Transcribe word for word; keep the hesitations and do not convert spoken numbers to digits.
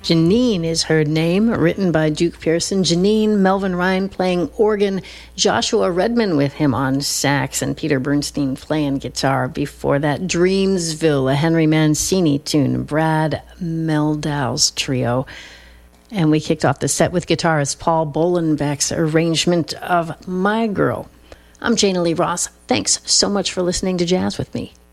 Janine is her name, written by Duke Pearson. Janine, Melvin Ryan playing organ, Joshua Redman with him on sax, and Peter Bernstein playing guitar. Before that, Dreamsville, a Henry Mancini tune, Brad Meldau's trio. And we kicked off the set with guitarist Paul Bolenbeck's arrangement of My Girl. I'm Jana Lee Ross. Thanks so much for listening to Jazz with me.